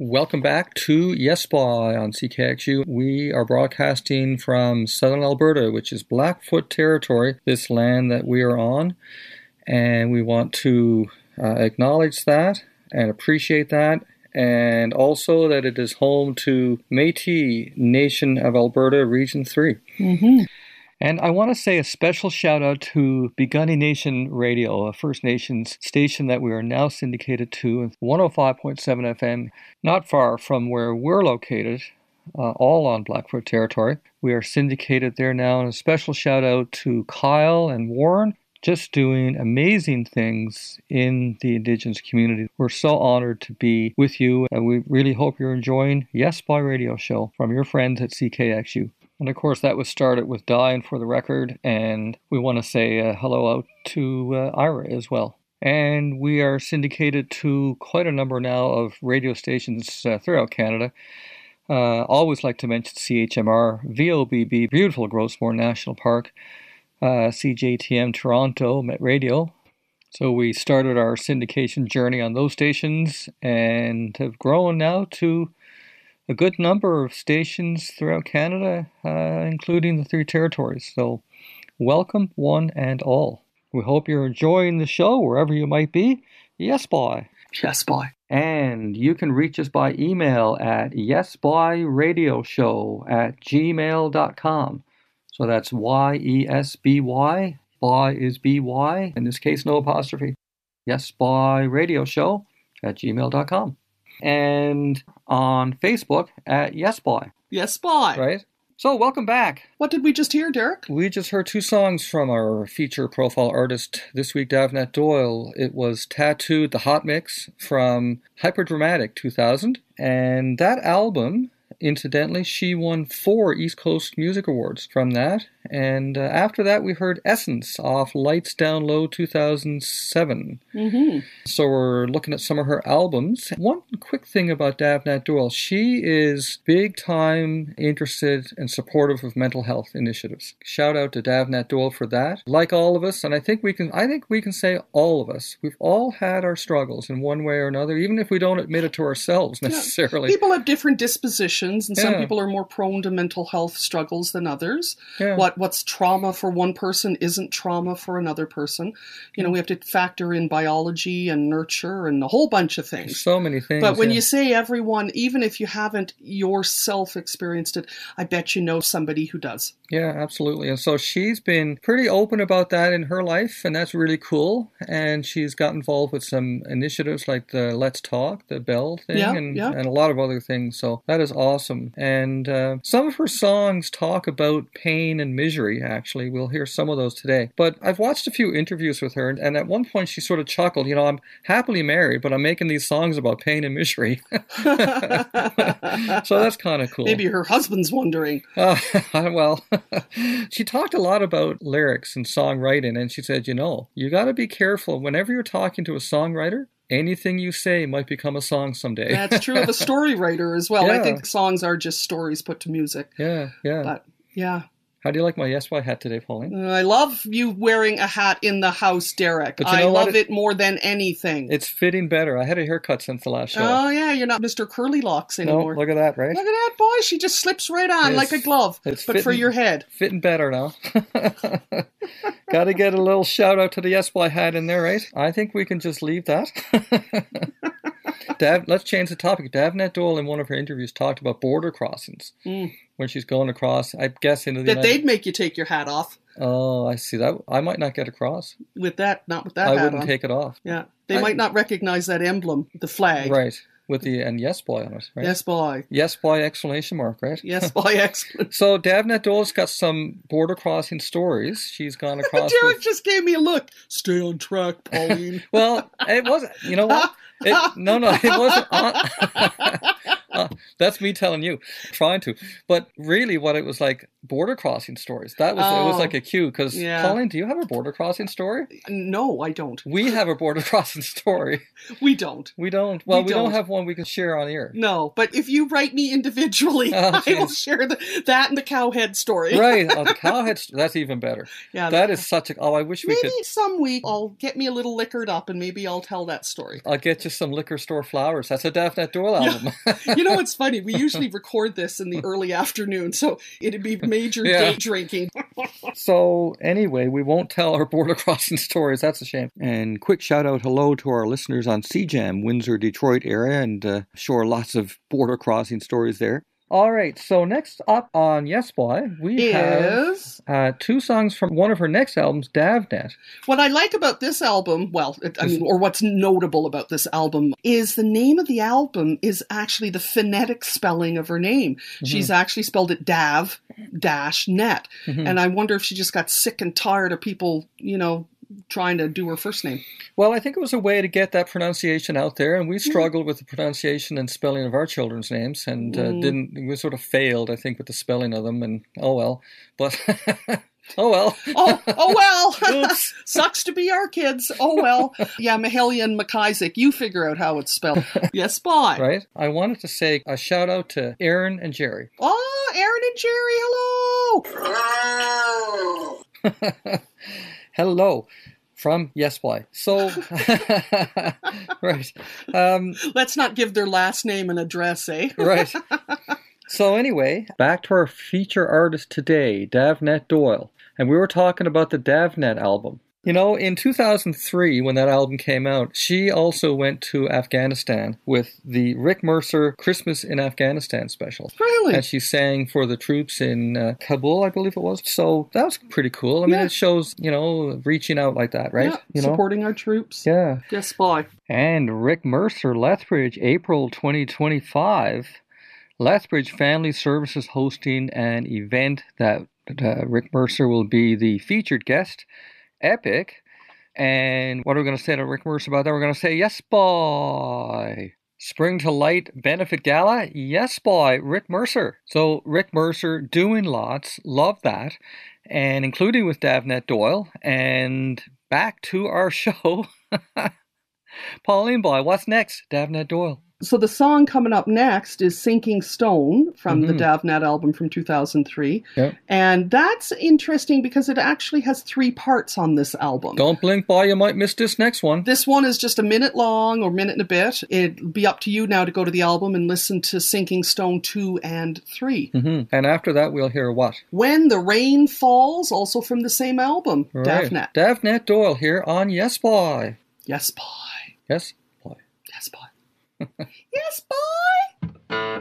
Welcome back to Yes Boy on CKXU. We are broadcasting from southern Alberta, which is Blackfoot territory, this land that we are on. And we want to acknowledge that and appreciate that. And also that it is home to Métis Nation of Alberta, Region 3. Mm-hmm. And I want to say a special shout out to Piikani Nation Radio, a First Nations station that we are now syndicated to, 105.7 FM, not far from where we're located, all on Blackfoot territory. We are syndicated there now, and a special shout out to Kyle and Warren, just doing amazing things in the Indigenous community. We're so honored to be with you, and we really hope you're enjoying Yes Boy Radio Show from your friends at CKXU. And of course, that was started with Dying for the record, and we want to say hello out to Ira as well. And we are syndicated to quite a number now of radio stations throughout Canada. Always like to mention CHMR, VOBB, beautiful Grossmore National Park, CJTM Toronto, Met Radio. So we started our syndication journey on those stations and have grown now to a good number of stations throughout Canada, including the 3 territories. So welcome one and all. We hope you're enjoying the show wherever you might be. Yes, boy. Yes, boy. And you can reach us by email at yesbyradioshow@gmail.com. So that's YESBY. Boy is BY. In this case, no apostrophe. Yesbyradioshow@gmail.com. And on Facebook at Yes Boy. Yes, boy. Right? So, welcome back. What did we just hear, Derek? We just heard 2 songs from our feature profile artist this week, Davnat Doyle. It was Tattooed, the Hot Mix from Hyperdramatic 2000. And that album, incidentally, she won 4 East Coast Music Awards from that. And after that, we heard Essence off Lights Down Low 2007. Mm-hmm. So we're looking at some of her albums. One quick thing about Davnat Doyle, she is big time interested and supportive of mental health initiatives. Shout out to Davnat Doyle for that. Like all of us, and I think we can say all of us, we've all had our struggles in one way or another, even if we don't admit it to ourselves necessarily. Yeah. People have different dispositions, and some people are more prone to mental health struggles than others. Yeah. What's trauma for one person isn't trauma for another person. You know, we have to factor in biology and nurture and a whole bunch of things. So many things. But when you say everyone, even if you haven't yourself experienced it, I bet you know somebody who does. Yeah, absolutely. And so she's been pretty open about that in her life, and that's really cool. And she's got involved with some initiatives like the Let's Talk, the Bell thing, and a lot of other things. So that is awesome. And some of her songs talk about pain and misery, actually. We'll hear some of those today. But I've watched a few interviews with her, and at one point she sort of chuckled, you know, I'm happily married, but I'm making these songs about pain and misery. So that's kind of cool. Maybe her husband's wondering. Well, she talked a lot about lyrics and songwriting, and she said, you know, you got to be careful whenever you're talking to a songwriter. Anything you say might become a song someday. That's true of a story writer as well. Yeah. I think songs are just stories put to music. Yeah. But, yeah. How do you like my Yes Boy hat today, Pauline? I love you wearing a hat in the house, Derek. But you know I love it more than anything. It's fitting better. I had a haircut since the last show. Oh, yeah, you're not Mr. Curly Locks anymore. No, look at that, right? Look at that, boy. She just slips right on like a glove, but for your head. Fitting better now. Got to get a little shout out to the Yes Boy hat in there, right? I think we can just leave that. Let's change the topic. Davnat Doyle in one of her interviews talked about border crossings. When she's going across, I guess into the they'd make you take your hat off. Oh, I see that. I might not get across. Not with that hat on. I wouldn't take it off. Yeah. They might not recognize that emblem, the flag. Right. With the and Yes Boy on it, right? Yes Boy. Yes Boy exclamation mark, right? Yes Boy exclamation. So Davnat Doyle's got some border crossing stories. She's gone across. Derek just gave me a look. Stay on track, Pauline. Well, it wasn't. You know what? It wasn't on. That's me telling you, trying to. But really, what it was like, border crossing stories. It was like a cue. Because Pauline, do you have a border crossing story? No, I don't. We have a border crossing story. We don't. We don't. Well, we don't have one we can share on air. No, but if you write me individually, I will share that and the cowhead story. Right. Oh, the cowhead. That's even better. Yeah. That is such a. Oh, I wish we could. Maybe some week I'll get me a little liquored up and maybe I'll tell that story. I'll get you some liquor store flowers. That's a Davnet Doyle album. Yeah. You know, it's funny. We usually record this in the early afternoon, so it'd be major day drinking. So anyway, we won't tell our border crossing stories. That's a shame. And quick shout out hello to our listeners on CJAM, Windsor, Detroit area, and sure, lots of border crossing stories there. All right, so next up on Yes Boy, we have 2 songs from one of her next albums, Davnet. What I like about this album, or what's notable about this album, is the name of the album is actually the phonetic spelling of her name. Mm-hmm. She's actually spelled it Dav-Net. Mm-hmm. And I wonder if she just got sick and tired of people, trying to do her first name. Well, I think it was a way to get that pronunciation out there, and we struggled with the pronunciation and spelling of our children's names, and we sort of failed, I think, with the spelling of them, and oh well. But oh well. oh well. Oops. Sucks to be our kids. Oh well. Yeah, Mahalia and McIsaac, you figure out how it's spelled. Yes, bye. Right. I wanted to say a shout out to Aaron and Jerry. Oh, Aaron and Jerry, hello. Hello from Yes Boy. So, right. Let's not give their last name and address, eh? Right. So anyway, back to our feature artist today, Davnet Doyle. And we were talking about the Davnet album. In 2003, when that album came out, she also went to Afghanistan with the Rick Mercer Christmas in Afghanistan special. Really? And she sang for the troops in Kabul, I believe it was. So that was pretty cool. I mean, it shows, reaching out like that, right? Yeah, supporting our troops. Yeah. Yes, boy. And Rick Mercer, Lethbridge, April 2025. Lethbridge Family Services hosting an event that Rick Mercer will be the featured guest. Epic. And what are we going to say to Rick Mercer about that? We're going to say, yes, boy. Spring to Light Benefit Gala. Yes, boy. Rick Mercer. So Rick Mercer doing lots. Love that. And including with Davnet Doyle. And back to our show. Pauline Boy, what's next? Davnet Doyle. So the song coming up next is Sinking Stone from the Davnet album from 2003. Yep. And that's interesting because it actually has 3 parts on this album. Don't blink, boy, you might miss this next one. This one is just a minute long or minute and a bit. It'll be up to you now to go to the album and listen to Sinking Stone 2 and 3. Mm-hmm. And after that, we'll hear what? When the Rain Falls, also from the same album, right. Davnet. Davnet Doyle here on Yes Boy. Yes, boy. Yes, boy. Yes, boy. Yes, boy.